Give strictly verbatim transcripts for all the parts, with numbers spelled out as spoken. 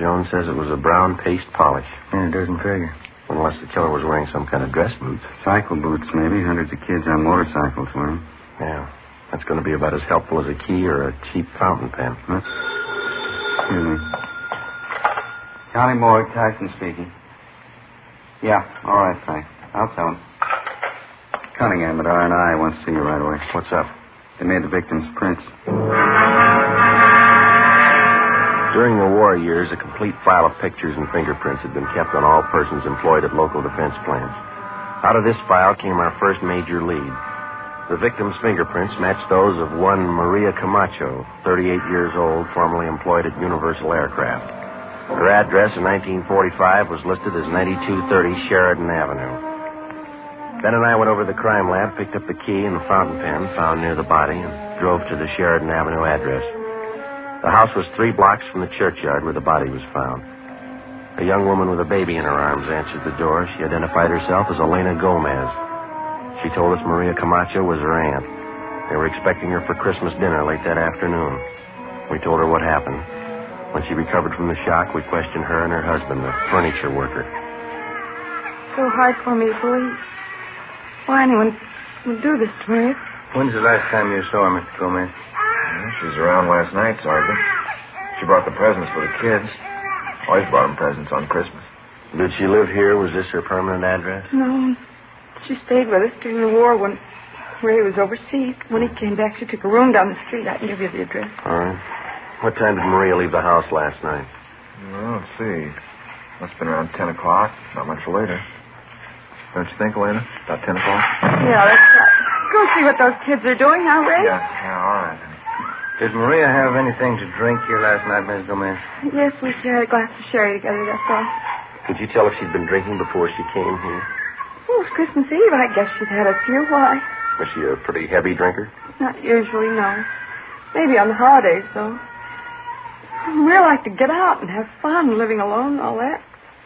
Jones says it was a brown paste polish. Yeah, it doesn't figure. Unless the killer was wearing some kind of dress boots. Cycle boots, maybe. Hundreds of kids on motorcycles wear them. Yeah. That's going to be about as helpful as a key or a cheap fountain pen. Huh? Excuse me. Connie Moore, Tyson speaking. Yeah, all right, thanks. I'll tell him. Cunningham at R and I wants to see you right away. What's up? They made the victim's prints. During the war years, a complete file of pictures and fingerprints had been kept on all persons employed at local defense plants. Out of this file came our first major lead. The victim's fingerprints matched those of one Maria Camacho, thirty-eight years old, formerly employed at Universal Aircraft. Her address in nineteen forty-five was listed as ninety-two thirty Sheridan Avenue. Ben and I went over to the crime lab, picked up the key and the fountain pen found near the body, and drove to the Sheridan Avenue address. The house was three blocks from the churchyard where the body was found. A young woman with a baby in her arms answered the door. She identified herself as Elena Gomez. She told us Maria Camacho was her aunt. They were expecting her for Christmas dinner late that afternoon. We told her what happened. When she recovered from the shock, we questioned her and her husband, a furniture worker. So hard for me to believe. Why anyone would do this to me? When's the last time you saw her, Mister Gomez? Yeah, she was around last night, Sergeant. She brought the presents for the kids. Always brought them presents on Christmas. Did she live here? Was this her permanent address? No. She stayed with us during the war when Ray was overseas. When he came back, she took a room down the street. I can give you the address. All right. What time did Maria leave the house last night? Well, let's see. Must have been around ten o'clock. Not much later. Don't you think, Elena? About ten o'clock? Yeah, that's right. Go see what those kids are doing now, Ray. Yeah, yeah, all right. Did Maria have anything to drink here last night, Miss Gomez? Yes, we shared a glass of sherry together, that's all. Could you tell if she'd been drinking before she came here? Oh, it's Christmas Eve. I guess she'd had a few. Why? Was she a pretty heavy drinker? Not usually, no. Maybe on the holidays, though. We like to get out and have fun, living alone and all that.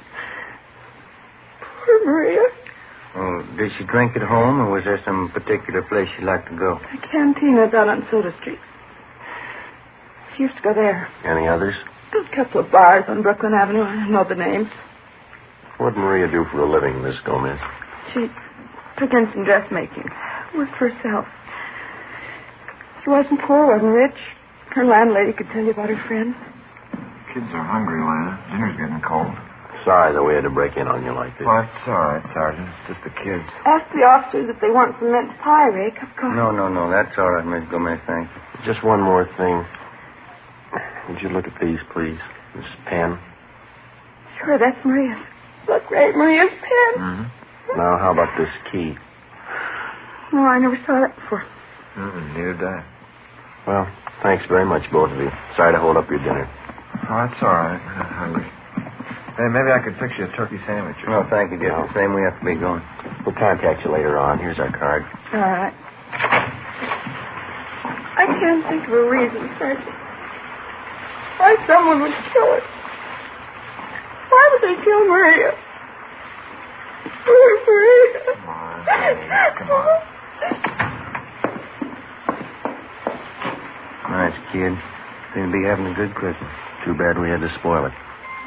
Poor Maria. Oh, did she drink at home, or was there some particular place she liked to go? The cantina down on Soda Street. She used to go there. Any others? A couple of bars on Brooklyn Avenue. I don't know the names. What did Maria do for a living, Miss Gomez? She took in some dressmaking. Worked for herself. She wasn't poor, wasn't rich. Her landlady could tell you about her friends. Kids are hungry, Lana. Dinner's getting cold. Sorry that we had to break in on you like this. Well, it's all right, Sergeant. It's just the kids. Ask the officers if they want some mince pie, Ray. Cup of coffee. No, no, no. That's all right, Miss Gomez. Thank you. Just one more thing. Would you look at these, please? This pen. Sure, that's Maria's. Look, Ray, Maria's pen. Mm-hmm. Now, how about this key? No, I never saw that before. Mm-hmm. Neither did I. Well, thanks very much, both of you. Sorry to hold up your dinner. Oh, that's all right. I'm hungry. Hey, maybe I could fix you a turkey sandwich. No, thank you, dear. No. The same we have to be going. We'll contact you later on. Here's our card. All right. I can't think of a reason, Sergeant. Why someone would kill her. Why would they kill Maria? Poor Maria. Come on, Elena, come on. Nice kid. Seem to be having a good Christmas. Too bad we had to spoil it.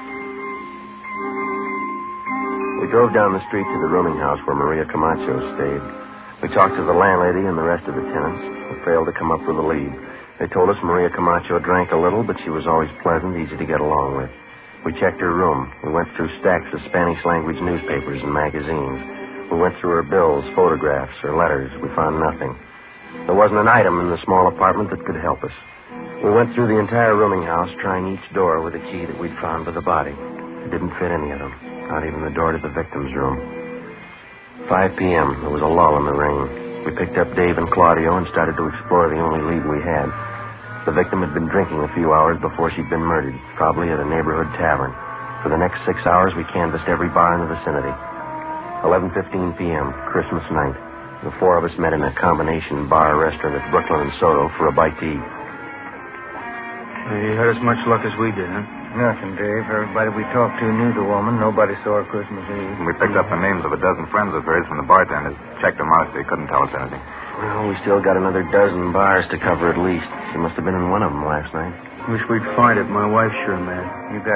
We drove down the street to the rooming house where Maria Camacho stayed. We talked to the landlady and the rest of the tenants, but failed to come up with a lead. They told us Maria Camacho drank a little, but she was always pleasant, easy to get along with. We checked her room. We went through stacks of Spanish-language newspapers and magazines. We went through her bills, photographs, her letters. We found nothing. There wasn't an item in the small apartment that could help us. We went through the entire rooming house, trying each door with a key that we'd found for the body. It didn't fit any of them, not even the door to the victim's room. five p.m. There was a lull in the rain. We picked up Dave and Claudio and started to explore the only lead we had. The victim had been drinking a few hours before she'd been murdered, probably at a neighborhood tavern. For the next six hours, we canvassed every bar in the vicinity. eleven fifteen p.m., Christmas night. The four of us met in a combination bar restaurant at Brooklyn and Soto for a bite to eat. You had as much luck as we did, huh? Nothing, Dave. Everybody we talked to knew the woman. Nobody saw her Christmas Eve. We picked up the names of a dozen friends of hers from the bartenders. Checked them out. They couldn't tell us anything. Well, we still got another dozen bars to cover at least. She must have been in one of them last night. Wish we'd find it. My wife's sure mad. You got